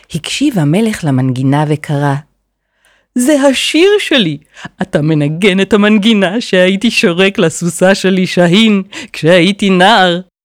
הקשיב המלך למנגינה וקרא, זה השיר שלי. אתה מנגן את המנגינה שהייתי שורק לסוסה שלי שהין כשהייתי נער.